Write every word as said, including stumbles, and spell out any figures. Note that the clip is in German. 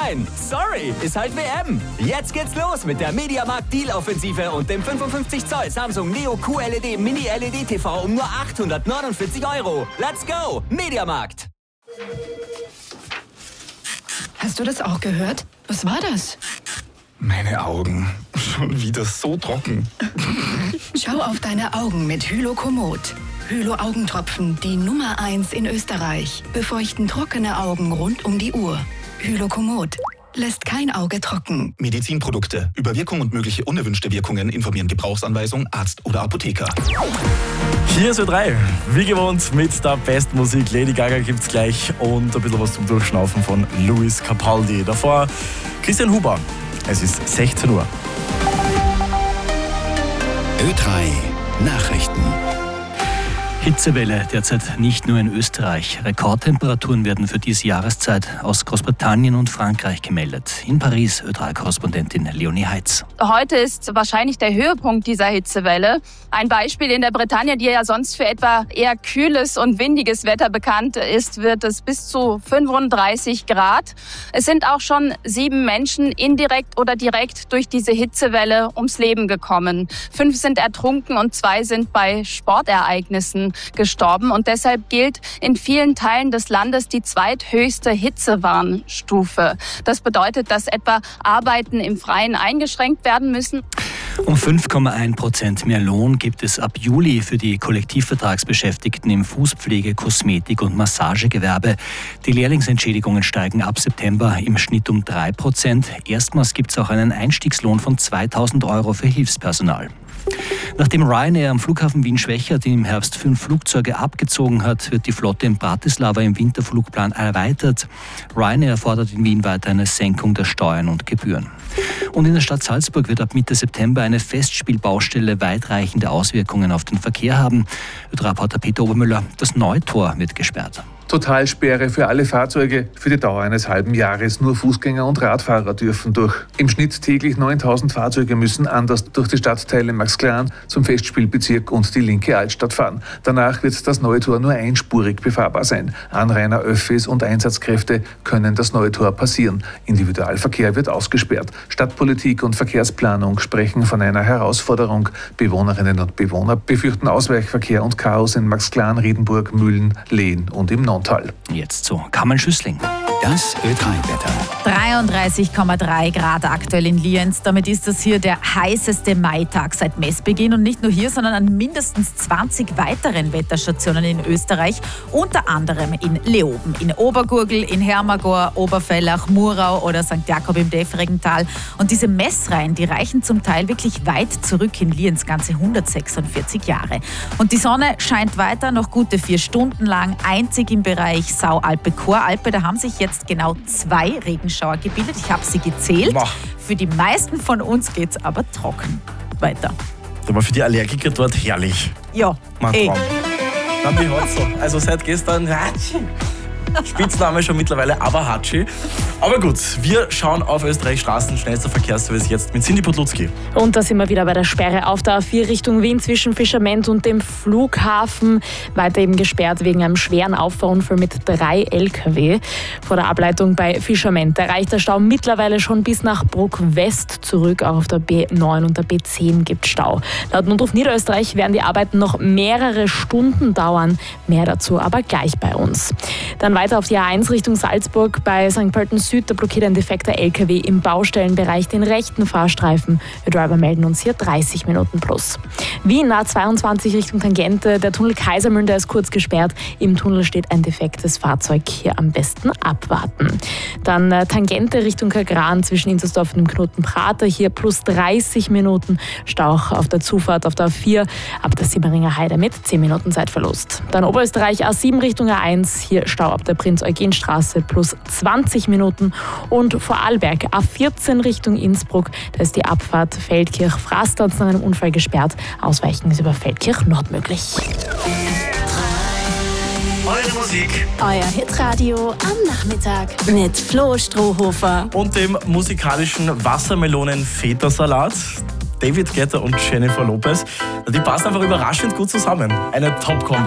Nein, sorry, ist halt W M. Jetzt geht's los mit der Mediamarkt Deal-Offensive und dem fünfundfünfzig Zoll Samsung Neo Q L E D Mini L E D T V um nur achthundertneunundvierzig Euro. Let's go, Mediamarkt. Hast du das auch gehört? Was war das? Meine Augen. Schon wieder so trocken. Schau auf deine Augen mit Hylokomod. Hylo-Augentropfen, die Nummer eins in Österreich. Befeuchten trockene Augen rund um die Uhr. Hylokomod lässt kein Auge trocken. Medizinprodukte. Über Wirkung und mögliche unerwünschte Wirkungen informieren Gebrauchsanweisung, Arzt oder Apotheker. Hier ist Ö drei. Wie gewohnt mit der Bestmusik. Lady Gaga gibt's gleich und ein bisschen was zum Durchschnaufen von Luis Capaldi. Davor Christian Huber. Es ist sechzehn Uhr. Ö drei Nachrichten. Hitzewelle derzeit nicht nur in Österreich. Rekordtemperaturen werden für diese Jahreszeit aus Großbritannien und Frankreich gemeldet. In Paris Ö drei Korrespondentin Leonie Heitz. Heute ist wahrscheinlich der Höhepunkt dieser Hitzewelle. Ein Beispiel: in der Bretagne, die ja sonst für etwa eher kühles und windiges Wetter bekannt ist, wird es bis zu fünfunddreißig Grad. Es sind auch schon sieben Menschen indirekt oder direkt durch diese Hitzewelle ums Leben gekommen. Fünf sind ertrunken und zwei sind bei Sportereignissen gestorben. Und deshalb gilt in vielen Teilen des Landes die zweithöchste Hitzewarnstufe. Das bedeutet, dass etwa Arbeiten im Freien eingeschränkt werden müssen. Um fünf Komma eins Prozent mehr Lohn gibt es ab Juli für die Kollektivvertragsbeschäftigten im Fußpflege-, Kosmetik- und Massagegewerbe. Die Lehrlingsentschädigungen steigen ab September im Schnitt um drei Prozent. Erstmals gibt es auch einen Einstiegslohn von zweitausend Euro für Hilfspersonal. Nachdem Ryanair am Flughafen Wien-Schwechat im Herbst fünf Flugzeuge abgezogen hat, wird die Flotte in Bratislava im Winterflugplan erweitert. Ryanair fordert in Wien weiter eine Senkung der Steuern und Gebühren. Und in der Stadt Salzburg wird ab Mitte September eine Festspielbaustelle weitreichende Auswirkungen auf den Verkehr haben. Ö drei-Reporter Peter Obermüller, das Neutor wird gesperrt. Totalsperre für alle Fahrzeuge für die Dauer eines halben Jahres. Nur Fußgänger und Radfahrer dürfen durch. Im Schnitt täglich neuntausend Fahrzeuge müssen anders durch die Stadtteile Maxglan zum Festspielbezirk und die linke Altstadt fahren. Danach wird das Neutor nur einspurig befahrbar sein. Anrainer, Öffis und Einsatzkräfte können das Neutor passieren. Individualverkehr wird ausgesperrt. Stadtpolitik und Verkehrsplanung sprechen von einer Herausforderung. Bewohnerinnen und Bewohner befürchten Ausweichverkehr und Chaos in Maxglan, Riedenburg, Mühlen, Lehn und im Norden. Jetzt zu Carmen Schüssling. Das Ö drei-Wetter. dreiunddreißig Komma drei Grad aktuell in Lienz. Damit ist das hier der heißeste Maitag seit Messbeginn. Und nicht nur hier, sondern an mindestens zwanzig weiteren Wetterstationen in Österreich. Unter anderem in Leoben, in Obergurgl, in Hermagor, Oberfellach, Murau oder Sankt Jakob im Däfferigen Tal. Und diese Messreihen, die reichen zum Teil wirklich weit zurück in Lienz, ganze hundertsechsundvierzig Jahre. Und die Sonne scheint weiter noch gute vier Stunden lang, einzig im Bereich Saualpe-Choralpe. Da haben sich jetzt genau zwei Regenschauer gebildet. Ich habe sie gezählt. Boah. Für die meisten von uns geht es aber trocken weiter. Aber für die Allergiker dort herrlich. Ja, mein eh. Traum. Dann wie heute so. Also seit gestern Hatschi. Spitzname schon mittlerweile, aber Hatschi. Aber gut, wir schauen auf Österreichs Straßen, schnellster Verkehrsservice jetzt mit Cindy Podlutzki. Und da sind wir wieder bei der Sperre auf der A vier Richtung Wien zwischen Fischerment und dem Flughafen. Weiter eben gesperrt wegen einem schweren Auffahrunfall mit drei L K W. Vor der Ableitung bei Fischerment erreicht der Stau mittlerweile schon bis nach Bruck West zurück. Auch auf der B neun und der B zehn gibt Stau. Laut Notruf Niederösterreich werden die Arbeiten noch mehrere Stunden dauern. Mehr dazu aber gleich bei uns. Dann weiter auf die A eins Richtung Salzburg bei Sankt Pölten Süd. Da blockiert ein defekter L K W im Baustellenbereich den rechten Fahrstreifen. Wir Driver melden uns hier dreißig Minuten plus. Wien A zweiundzwanzig Richtung Tangente. Der Tunnel Kaisermühlen, der ist kurz gesperrt. Im Tunnel steht ein defektes Fahrzeug. Hier am besten abwarten. Dann äh, Tangente Richtung Kagran zwischen Inzersdorf und dem Knoten Prater. Hier plus dreißig Minuten. Stau auf der Zufahrt auf der A vier ab der Simmeringer Heide mit zehn Minuten Zeitverlust. Dann Oberösterreich A sieben Richtung A eins. Hier Stau ab der Prinz-Eugen-Straße plus zwanzig Minuten. Und Vorarlberg A vierzehn Richtung Innsbruck. Da ist die Abfahrt Feldkirch-Frasterz nach einem Unfall gesperrt. Ausweichen ist über Feldkirch-Nord möglich. Eure Musik. Euer Hitradio am Nachmittag mit Flo Strohhofer. Und dem musikalischen Wassermelonen-Feta-Salat. David Guetta und Jennifer Lopez. Die passen einfach überraschend gut zusammen. Eine Top-Kombi.